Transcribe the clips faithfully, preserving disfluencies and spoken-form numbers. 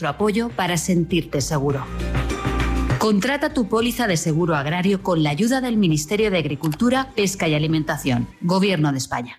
nuestro apoyo para sentirte seguro. Contrata tu póliza de seguro agrario con la ayuda del Ministerio de Agricultura, Pesca y Alimentación, Gobierno de España.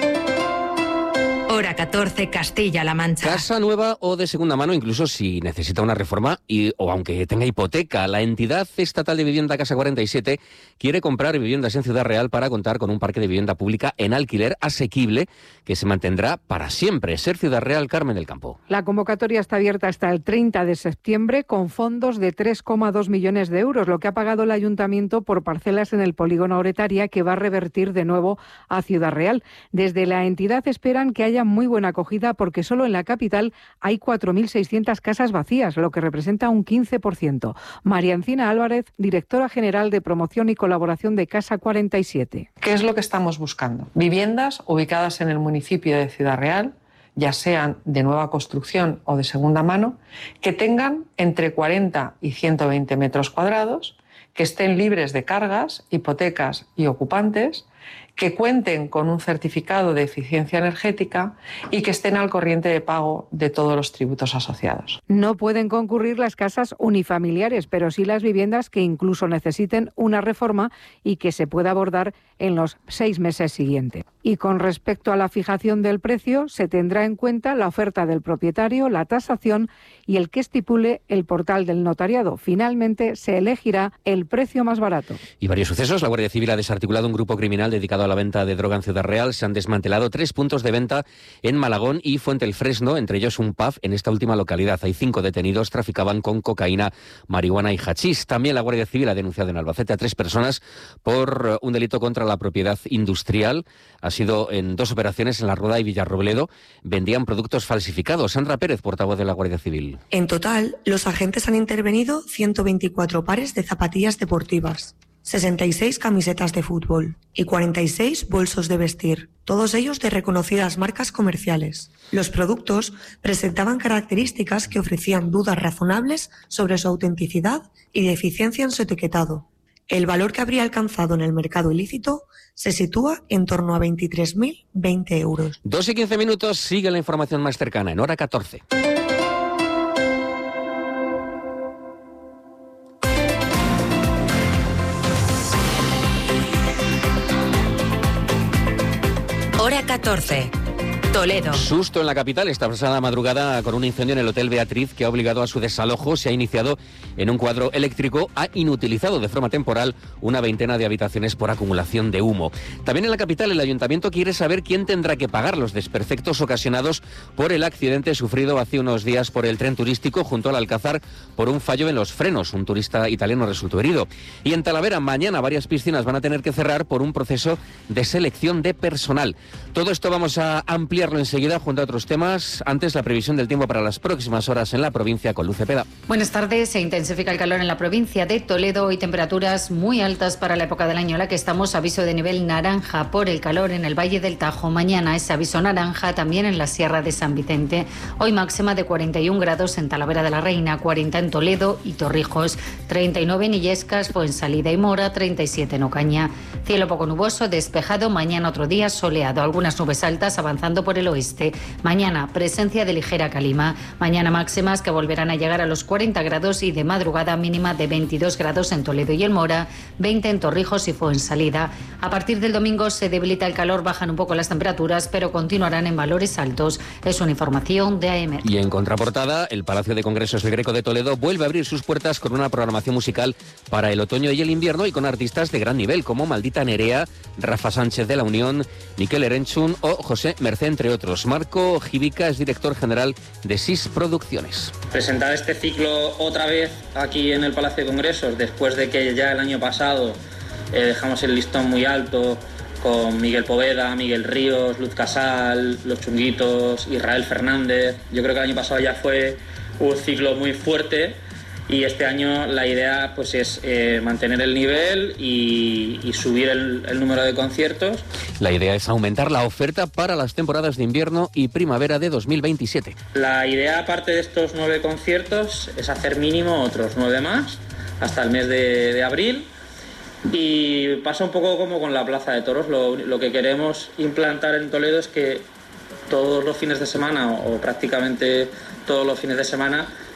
Hora catorce, Castilla-La Mancha. Casa nueva o de segunda mano, incluso si necesita una reforma y, o aunque tenga hipoteca. La entidad estatal de vivienda Casa cuarenta y siete quiere comprar viviendas en Ciudad Real para contar con un parque de vivienda pública en alquiler asequible que se mantendrá para siempre. Ser Ciudad Real, Carmen del Campo. La convocatoria está abierta hasta el treinta de septiembre con fondos de tres coma dos millones de euros, lo que ha pagado el ayuntamiento por parcelas en el polígono Oretaria, que va a revertir de nuevo a Ciudad Real. Desde la entidad esperan que haya muy buena acogida porque solo en la capital hay cuatro mil seiscientas casas vacías, lo que representa un quince por ciento. María Encina Álvarez, directora general de Promoción y Colaboración de Casa cuarenta y siete. ¿Qué es lo que estamos buscando? Viviendas ubicadas en el municipio de Ciudad Real, ya sean de nueva construcción o de segunda mano, que tengan entre cuarenta y ciento veinte metros cuadrados, que estén libres de cargas, hipotecas y ocupantes, que cuenten con un certificado de eficiencia energética y que estén al corriente de pago de todos los tributos asociados. No pueden concurrir las casas unifamiliares, pero sí las viviendas que incluso necesiten una reforma y que se pueda abordar en los seis meses siguientes. Y con respecto a la fijación del precio, se tendrá en cuenta la oferta del propietario, la tasación y el que estipule el portal del notariado. Finalmente, se elegirá el precio más barato. Y varios sucesos. La Guardia Civil ha desarticulado un grupo criminal dedicado a la venta de droga en Ciudad Real. Se han desmantelado tres puntos de venta en Malagón y Fuente el Fresno, entre ellos un pub en esta última localidad. Hay cinco detenidos, traficaban con cocaína, marihuana y hachís. También la Guardia Civil ha denunciado en Albacete a tres personas por un delito contra la propiedad industrial. Ha sido en dos operaciones en La Roda y Villarrobledo. Vendían productos falsificados. Sandra Pérez, portavoz de la Guardia Civil. En total, los agentes han intervenido ciento veinticuatro pares de zapatillas deportivas, sesenta y seis camisetas de fútbol y cuarenta y seis bolsos de vestir, todos ellos de reconocidas marcas comerciales. Los productos presentaban características que ofrecían dudas razonables sobre su autenticidad y de eficiencia en su etiquetado. El valor que habría alcanzado en el mercado ilícito se sitúa en torno a veintitrés mil veinte euros. Dos y quince minutos, sigue la información más cercana en Hora catorce. Hora catorce. Toledo. Susto en la capital esta pasada madrugada con un incendio en el Hotel Beatriz que ha obligado a su desalojo. Se ha iniciado en un cuadro eléctrico. Ha inutilizado de forma temporal una veintena de habitaciones por acumulación de humo. También en la capital el ayuntamiento quiere saber quién tendrá que pagar los desperfectos ocasionados por el accidente sufrido hace unos días por el tren turístico junto al Alcázar por un fallo en los frenos. Un turista italiano resultó herido. Y en Talavera mañana varias piscinas van a tener que cerrar por un proceso de selección de personal. Todo esto vamos a ampliar enseguida junto a otros temas. Antes, la previsión del tiempo para las próximas horas en la provincia con Luz Cepeda. Buenas tardes. Se intensifica el calor en la provincia de Toledo y temperaturas muy altas para la época del año en la que estamos. Aviso de nivel naranja por el calor en el Valle del Tajo. Mañana es aviso naranja también en la Sierra de San Vicente. Hoy máxima de cuarenta y un grados en Talavera de la Reina, cuarenta en Toledo y Torrijos, treinta y nueve en Illescas, Fuensalida y Mora, treinta y siete en Ocaña. Cielo poco nuboso, despejado. Mañana otro día soleado. Algunas nubes altas avanzando por el oeste. Mañana presencia de ligera calima. Mañana máximas que volverán a llegar a los cuarenta grados y de madrugada mínima de veintidós grados en Toledo y El Mora, veinte en Torrijos y Fuensalida. A partir del domingo se debilita el calor, bajan un poco las temperaturas, pero continuarán en valores altos. Es una información de A M. Y en contraportada, el Palacio de Congresos El Greco de Toledo vuelve a abrir sus puertas con una programación musical para el otoño y el invierno y con artistas de gran nivel como Maldita Nerea, Rafa Sánchez de la Unión, Miquel Erenchun o José Mercé, entre otros. Marco Givica es director general de S I S Producciones. Presentar este ciclo otra vez aquí en el Palacio de Congresos, después de que ya el año pasado eh, dejamos el listón muy alto con Miguel Poveda, Miguel Ríos, Luz Casal, Los Chunguitos, Israel Fernández. Yo creo que el año pasado ya fue un ciclo muy fuerte y este año la idea pues es eh, mantener el nivel y, y subir el, el número de conciertos. La idea es aumentar la oferta para las temporadas de invierno y primavera de dos mil veintisiete. La idea, aparte de estos nueve conciertos, es hacer mínimo otros nueve más hasta el mes de, de abril. Y pasa un poco como con la Plaza de Toros. Lo, lo que queremos implantar en Toledo es que todos los fines de semana o, o prácticamente todos los fines de semana